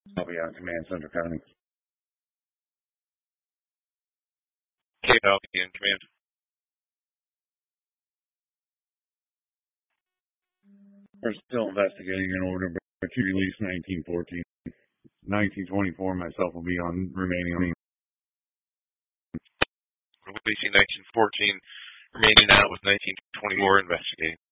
I'll be on command, Central County. Okay, I'll be in command. We're still investigating an order to release 1914. 1924, myself will be on remaining on. Releasing 1914, remaining out with 1924 investigating.